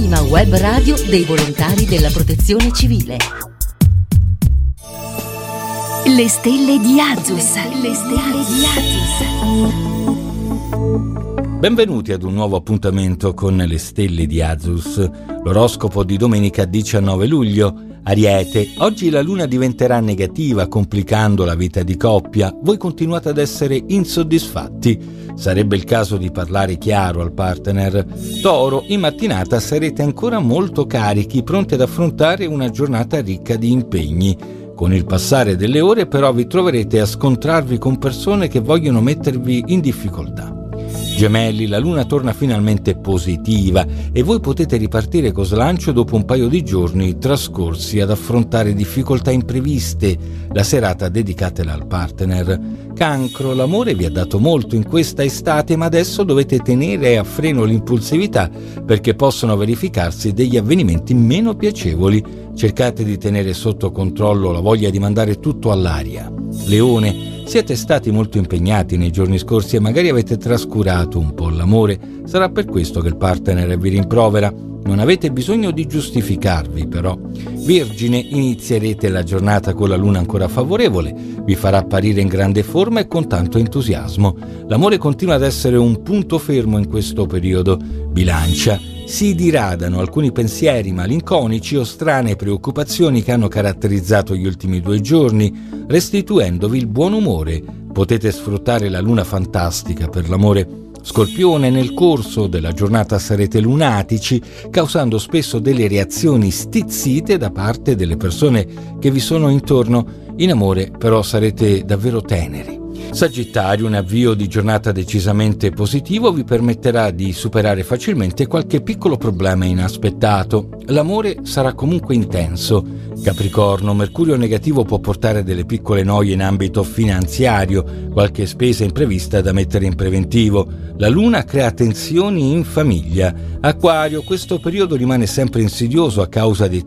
prima web radio dei volontari della Protezione Civile. Le stelle di Azus. Le stelle di Azus. Benvenuti ad un nuovo appuntamento con le stelle di Azus. L'oroscopo di domenica 19 luglio. Ariete, oggi la luna diventerà negativa, complicando la vita di coppia. Voi continuate ad essere insoddisfatti. Sarebbe il caso di parlare chiaro al partner. Toro, in mattinata sarete ancora molto carichi, pronti ad affrontare una giornata ricca di impegni. Con il passare delle ore però vi troverete a scontrarvi con persone che vogliono mettervi in difficoltà. Gemelli, la luna torna finalmente positiva e voi potete ripartire con slancio dopo un paio di giorni trascorsi ad affrontare difficoltà impreviste. La serata dedicatela al partner. Cancro, l'amore vi ha dato molto in questa estate, ma adesso dovete tenere a freno l'impulsività perché possono verificarsi degli avvenimenti meno piacevoli. Cercate di tenere sotto controllo la voglia di mandare tutto all'aria. Leone, siete stati molto impegnati nei giorni scorsi e magari avete trascurato un po' l'amore. Sarà per questo che il partner vi rimprovera. Non avete bisogno di giustificarvi, però. Vergine, inizierete la giornata con la luna ancora favorevole. Vi farà apparire in grande forma e con tanto entusiasmo. L'amore continua ad essere un punto fermo in questo periodo. Bilancia, si diradano alcuni pensieri malinconici o strane preoccupazioni che hanno caratterizzato gli ultimi 2 giorni, restituendovi il buon umore. Potete sfruttare la luna fantastica per l'amore. Scorpione, nel corso della giornata sarete lunatici, causando spesso delle reazioni stizzite da parte delle persone che vi sono intorno. In amore però sarete davvero teneri. Sagittario, un avvio di giornata decisamente positivo vi permetterà di superare facilmente qualche piccolo problema inaspettato. L'amore sarà comunque intenso. Capricorno, Mercurio negativo può portare delle piccole noie in ambito finanziario, qualche spesa imprevista da mettere in preventivo. La luna crea tensioni in famiglia. Acquario, questo periodo rimane sempre insidioso a causa di